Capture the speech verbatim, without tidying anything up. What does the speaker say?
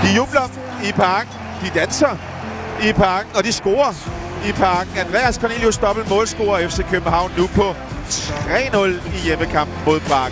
De jubler i parken, de danser i parken, og de scorer i parken. Andreas Cornelius dobbelt målscorer F C København nu på tre nul i hjemmekampen mod Prag.